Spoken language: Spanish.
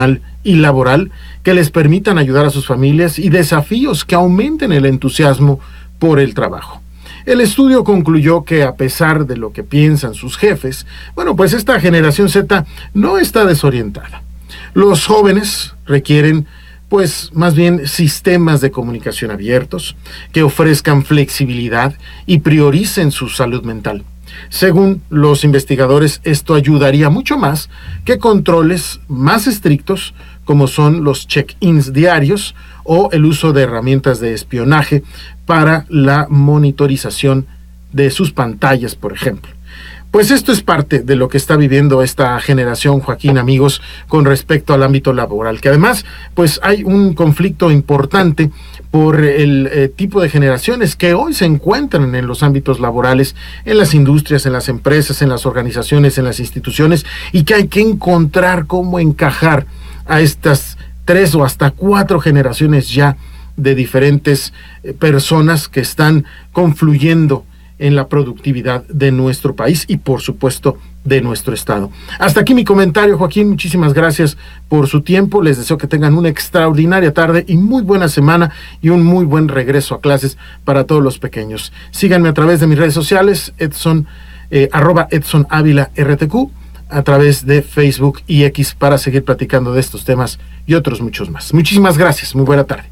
y laboral que les permitan ayudar a sus familias y desafíos que aumenten el entusiasmo por el trabajo. El estudio concluyó que a pesar de lo que piensan sus jefes, bueno, pues esta generación Z no está desorientada. Los jóvenes requieren, pues, más bien sistemas de comunicación abiertos, que ofrezcan flexibilidad y prioricen su salud mental. Según los investigadores, esto ayudaría mucho más que controles más estrictos, como son los check-ins diarios o el uso de herramientas de espionaje para la monitorización de sus pantallas, por ejemplo. Pues esto es parte de lo que está viviendo esta generación, Joaquín, amigos, con respecto al ámbito laboral, que además, pues hay un conflicto importante por el tipo de generaciones que hoy se encuentran en los ámbitos laborales, en las industrias, en las empresas, en las organizaciones, en las instituciones, y que hay que encontrar cómo encajar a estas 3 o hasta 4 generaciones ya de diferentes personas que están confluyendo en la productividad de nuestro país y, por supuesto, de nuestro estado. Hasta aquí mi comentario, Joaquín. Muchísimas gracias por su tiempo. Les deseo que tengan una extraordinaria tarde y muy buena semana y un muy buen regreso a clases para todos los pequeños. Síganme a través de mis redes sociales, @Edson Ávila RTQ, a través de Facebook y X para seguir platicando de estos temas y otros muchos más. Muchísimas gracias. Muy buena tarde.